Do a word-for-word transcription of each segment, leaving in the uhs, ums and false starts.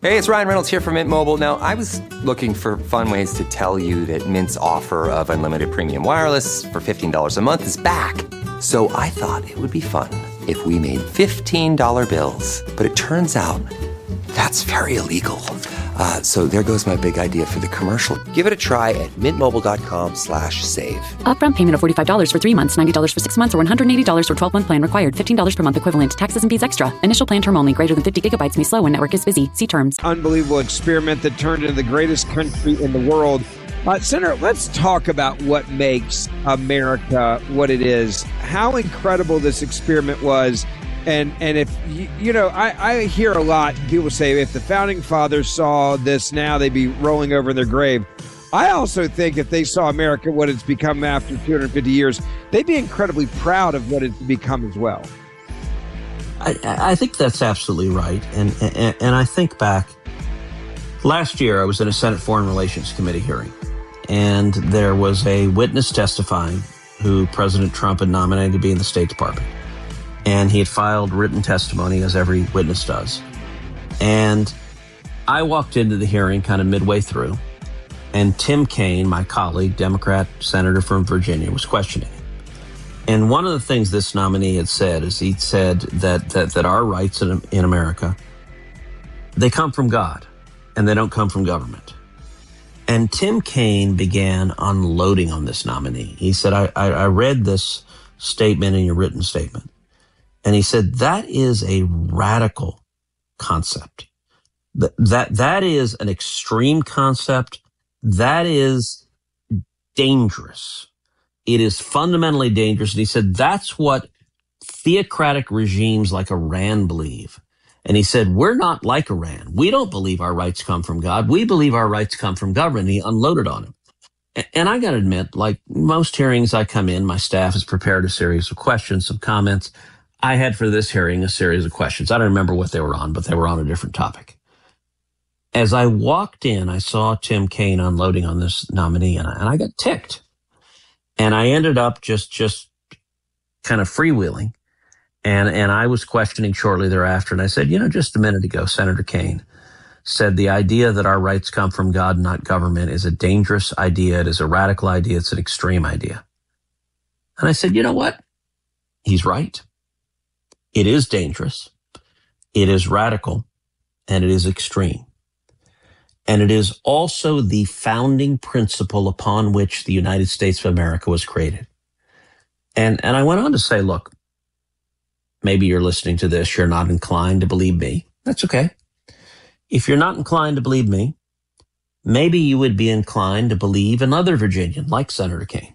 Hey, it's Ryan Reynolds here from Mint Mobile. Now, I was looking for fun ways to tell you that Mint's offer of unlimited premium wireless for fifteen dollars a month is back. So I thought it would be fun if we made fifteen dollar bills. But it turns out that's very illegal. Uh, so there goes my big idea for the commercial. Give it a try at mintmobile.com slash save. Upfront payment of forty-five dollars for three months, ninety dollars for six months, or one hundred eighty dollars for twelve-month plan required. fifteen dollars per month equivalent. Taxes and fees extra. Initial plan term only. Greater than fifty gigabytes may slow when network is busy. See terms. Unbelievable experiment that turned into the greatest country in the world. Uh, Senator, let's talk about what makes America what it is. How incredible this experiment was. And and if, you, you know, I, I hear a lot, people say if the founding fathers saw this now, they'd be rolling over in their grave. I also think if they saw America, what it's become after two hundred fifty years, they'd be incredibly proud of what it's become as well. I, I think that's absolutely right. And, and, and I think back, last year I was in a Senate Foreign Relations Committee hearing, and there was a witness testifying who President Trump had nominated to be in the State Department. And he had filed written testimony, as every witness does. And I walked into the hearing kind of midway through, and Tim Kaine, my colleague, Democrat senator from Virginia, was questioning him. And one of the things this nominee had said is he said that that, that our rights in, in America, they come from God, and they don't come from government. And Tim Kaine began unloading on this nominee. He said, I, I, I read this statement in your written statement. And he said, that is a radical concept. That, that, that is an extreme concept. That is dangerous. It is fundamentally dangerous. And he said, that's what theocratic regimes like Iran believe. And he said, we're not like Iran. We don't believe our rights come from God. We believe our rights come from government. And he unloaded on him. And I got to admit, like most hearings I come in, my staff has prepared a series of questions, some comments. I had for this hearing a series of questions. I don't remember what they were on, but they were on a different topic. As I walked in, I saw Tim Kaine unloading on this nominee, and I, and I got ticked. And I ended up just just kind of freewheeling. And, and I was questioning shortly thereafter, and I said, you know, just a minute ago, Senator Kaine said the idea that our rights come from God, not government, is a dangerous idea. It is a radical idea. It's an extreme idea. And I said, you know what? He's right. It is dangerous, it is radical, and it is extreme. And it is also the founding principle upon which the United States of America was created. And, and I went on to say, look, maybe you're listening to this, you're not inclined to believe me. That's okay. If you're not inclined to believe me, maybe you would be inclined to believe another Virginian like Senator Kaine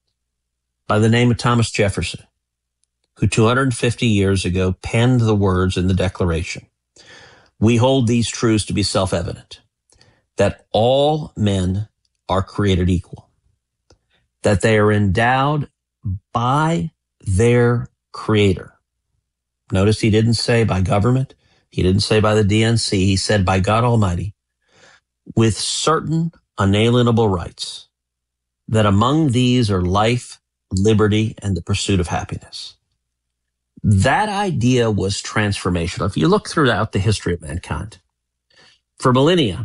by the name of Thomas Jefferson, who two hundred fifty years ago penned the words in the Declaration. We hold these truths to be self-evident, that all men are created equal, that they are endowed by their Creator. Notice he didn't say by government. He didn't say by the D N C. He said by God Almighty, with certain unalienable rights, that among these are life, liberty, and the pursuit of happiness. That idea was transformational. If you look throughout the history of mankind, for millennia,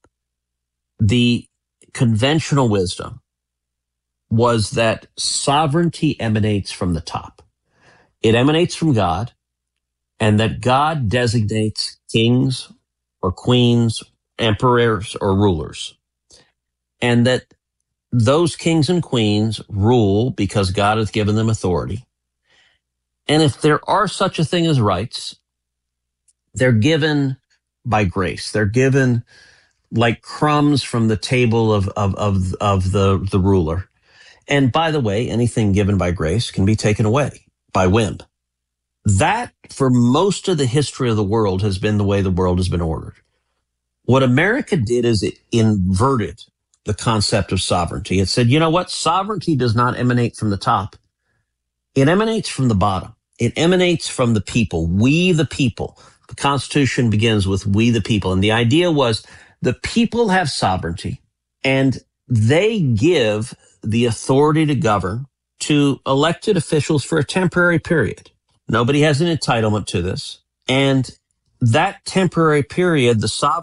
the conventional wisdom was that sovereignty emanates from the top. It emanates from God, and that God designates kings or queens, emperors or rulers, and that those kings and queens rule because God has given them authority. And if there are such a thing as rights, they're given by grace. They're given like crumbs from the table of, of, of, of the, the ruler. And by the way, anything given by grace can be taken away by whim. That, for most of the history of the world, has been the way the world has been ordered. What America did is it inverted the concept of sovereignty. It said, you know what? Sovereignty does not emanate from the top. It emanates from the bottom. It emanates from the people. We, the people. The Constitution begins with we, the people. And the idea was the people have sovereignty, and they give the authority to govern to elected officials for a temporary period. Nobody has an entitlement to this. And that temporary period, the sovereign